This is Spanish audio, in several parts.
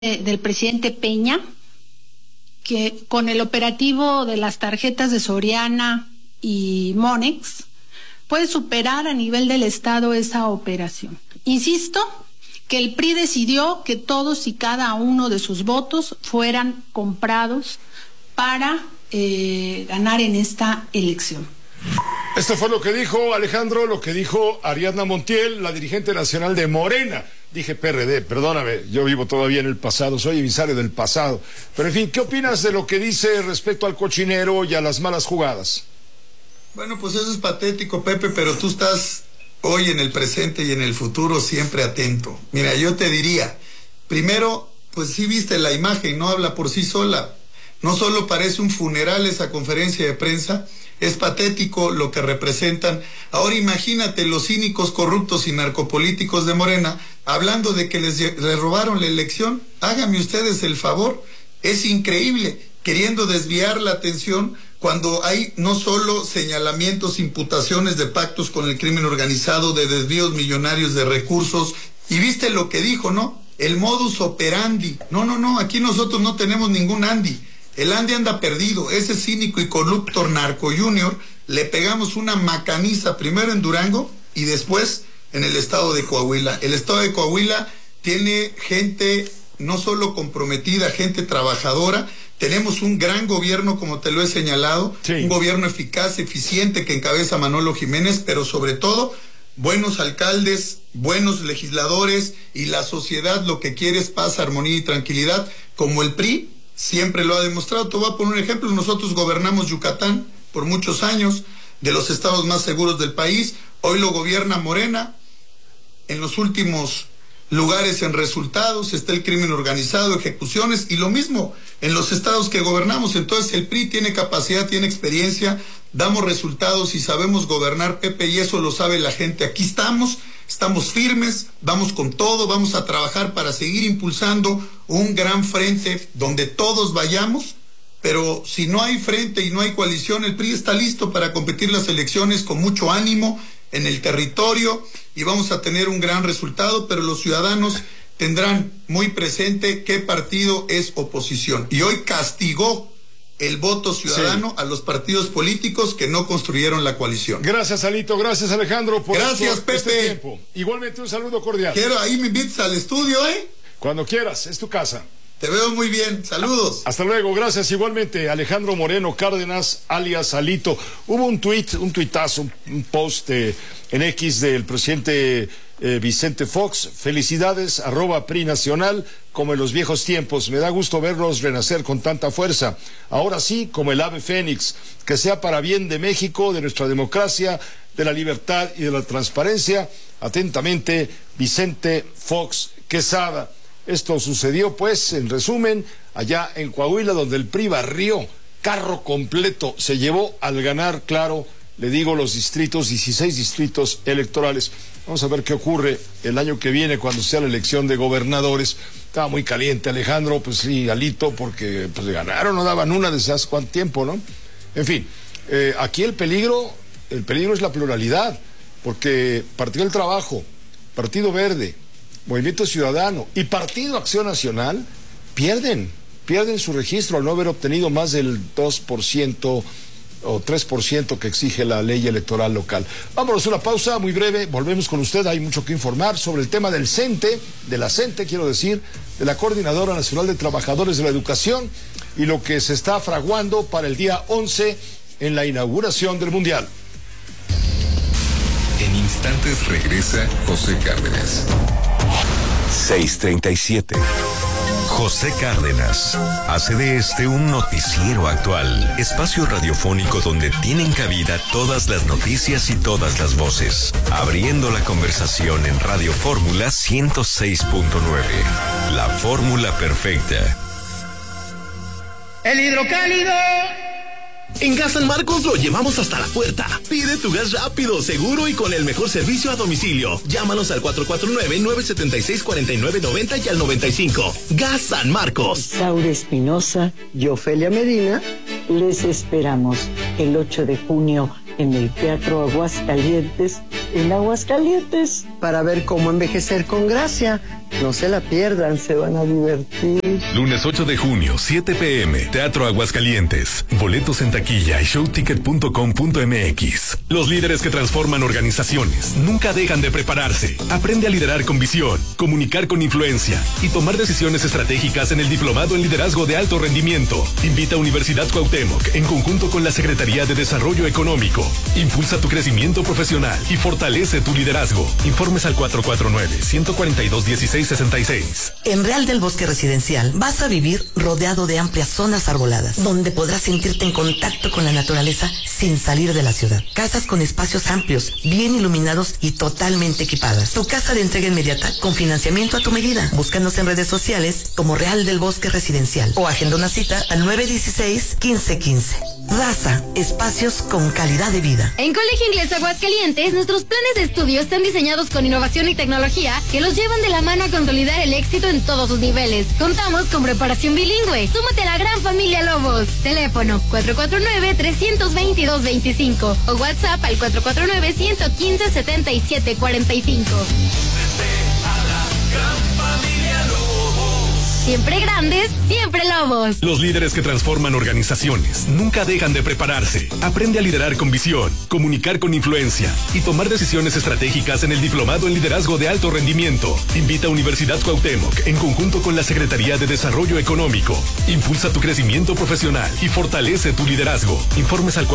del presidente Peña, que con el operativo de las tarjetas de Soriana y Monex puede superar a nivel del Estado esa operación. Insisto que el PRI decidió que todos y cada uno de sus votos fueran comprados para ganar en esta elección. Esto fue lo que dijo Alejandro, lo que dijo Ariadna Montiel, la dirigente nacional de Morena. Dije PRD, perdóname, yo vivo todavía en el pasado, soy emisario del pasado. Pero en fin, ¿qué opinas de lo que dice respecto al cochinero y a las malas jugadas? Bueno, pues eso es patético, Pepe, pero tú estás hoy en el presente y en el futuro siempre atento. Mira, yo te diría, primero, pues sí viste la imagen, no habla por sí sola. No solo parece un funeral esa conferencia de prensa, es patético lo que representan. Ahora imagínate los cínicos, corruptos y narcopolíticos de Morena hablando de que les robaron la elección. Háganme ustedes el favor. Es increíble, queriendo desviar la atención cuando hay no solo señalamientos, imputaciones de pactos con el crimen organizado, de desvíos millonarios de recursos. Y viste lo que dijo, ¿no? El modus operandi. No, aquí nosotros no tenemos ningún Andy. El Andy anda perdido, ese cínico y corrupto narco junior, le pegamos una macaniza primero en Durango y después en el estado de Coahuila. El estado de Coahuila tiene gente no solo comprometida, gente trabajadora. Tenemos un gran gobierno, como te lo he señalado, sí. Un gobierno eficaz, eficiente, que encabeza Manolo Jiménez, pero sobre todo buenos alcaldes, buenos legisladores, y la sociedad lo que quiere es paz, armonía y tranquilidad, como el PRI siempre lo ha demostrado. Te voy a poner un ejemplo. Nosotros gobernamos Yucatán por muchos años, de los estados más seguros del país. Hoy lo gobierna Morena. En los últimos lugares en resultados está el crimen organizado, ejecuciones, y lo mismo en los estados que gobernamos. Entonces el PRI tiene capacidad, tiene experiencia, damos resultados y sabemos gobernar, Pepe, y eso lo sabe la gente. Aquí estamos firmes, vamos con todo, vamos a trabajar para seguir impulsando un gran frente donde todos vayamos, pero si no hay frente y no hay coalición, el PRI está listo para competir las elecciones con mucho ánimo en el territorio y vamos a tener un gran resultado, pero los ciudadanos tendrán muy presente qué partido es oposición. Y hoy castigó el voto ciudadano a los partidos políticos que no construyeron la coalición. Gracias, Alito, gracias, Alejandro, por Pepe. Este tiempo. Igualmente un saludo cordial. Quiero, ahí me invites al estudio, ¿eh? Cuando quieras, es tu casa. Te veo muy bien, saludos. Hasta luego, gracias. Igualmente, Alejandro Moreno Cárdenas, alias Alito. Hubo un tuitazo, un post en X del presidente Vicente Fox. Felicidades, @PRI Nacional, como en los viejos tiempos. Me da gusto verlos renacer con tanta fuerza. Ahora sí, como el ave fénix, que sea para bien de México, de nuestra democracia, de la libertad y de la transparencia. Atentamente, Vicente Fox Quesada. Esto sucedió, pues, en resumen, allá en Coahuila, donde el PRI barrió, carro completo, se llevó al ganar, claro, le digo, los 16 distritos electorales. Vamos a ver qué ocurre el año que viene cuando sea la elección de gobernadores. Estaba muy caliente Alejandro, pues sí, Alito, porque pues ganaron, no daban una desde hace cuánto tiempo, ¿no? En fin, aquí el peligro es la pluralidad, porque Partido del Trabajo, Partido Verde, Movimiento Ciudadano y Partido Acción Nacional pierden su registro al no haber obtenido más del 2% o 3% que exige la ley electoral local. Vámonos a una pausa muy breve, volvemos con usted. Hay mucho que informar sobre el tema del CENTE, de la Coordinadora Nacional de Trabajadores de la Educación, y lo que se está fraguando para el día 11 en la inauguración del Mundial. En instantes regresa José Cárdenas. 6:37. José Cárdenas hace de este un noticiero actual, espacio radiofónico donde tienen cabida todas las noticias y todas las voces, abriendo la conversación en Radio Fórmula 106.9, la fórmula perfecta. El hidrocálido. En Gas San Marcos lo llevamos hasta la puerta. Pide tu gas rápido, seguro y con el mejor servicio a domicilio. Llámanos al 449-976-4990 y al 95. Gas San Marcos. Saúl Espinosa y Ofelia Medina les esperamos el 8 de junio en el Teatro Aguascalientes en Aguascalientes para ver cómo envejecer con gracia. No se la pierdan, se van a divertir. Lunes 8 de junio, 7 p.m. Teatro Aguascalientes. Boletos en taquilla y showticket.com.mx. Los líderes que transforman organizaciones nunca dejan de prepararse. Aprende a liderar con visión, comunicar con influencia y tomar decisiones estratégicas en el Diplomado en Liderazgo de Alto Rendimiento. Invita a Universidad Cuauhtémoc en conjunto con la Secretaría de Desarrollo Económico. Impulsa tu crecimiento profesional y fortalece tu liderazgo. Informes al 449-142-1666. En Real del Bosque Residencial vas a vivir rodeado de amplias zonas arboladas, donde podrás sentirte en contacto con la naturaleza sin salir de la ciudad. Casas con espacios amplios, bien iluminados y totalmente equipadas. Tu casa de entrega inmediata con financiamiento a tu medida. Búscanos en redes sociales como Real del Bosque Residencial o agenda una cita al 916-1515. Raza, espacios con calidad de vida. En Colegio Inglés Aguascalientes, nuestros planes de estudio están diseñados con innovación y tecnología que los llevan de la mano a consolidar el éxito en todos sus niveles. Contamos con preparación bilingüe. Súmate a la gran familia Lobos. Teléfono 449-322-25 o WhatsApp al 449-115-7745. Siempre grandes, siempre Lobos. Los líderes que transforman organizaciones nunca dejan de prepararse. Aprende a liderar con visión, comunicar con influencia y tomar decisiones estratégicas en el Diplomado en Liderazgo de Alto Rendimiento. Invita a Universidad Cuauhtémoc en conjunto con la Secretaría de Desarrollo Económico. Impulsa tu crecimiento profesional y fortalece tu liderazgo. Informes al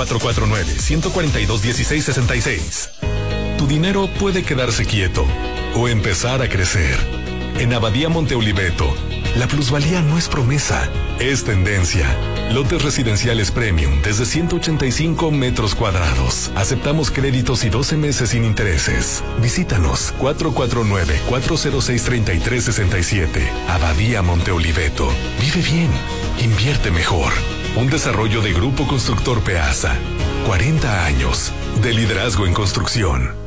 449-142-1666. Tu dinero puede quedarse quieto o empezar a crecer. En Abadía Monte Oliveto, la plusvalía no es promesa, es tendencia. Lotes residenciales premium desde 185 metros cuadrados. Aceptamos créditos y 12 meses sin intereses. Visítanos 449-406-3367. Abadía Monte Oliveto. Vive bien, invierte mejor. Un desarrollo de Grupo Constructor Peasa. 40 años de liderazgo en construcción.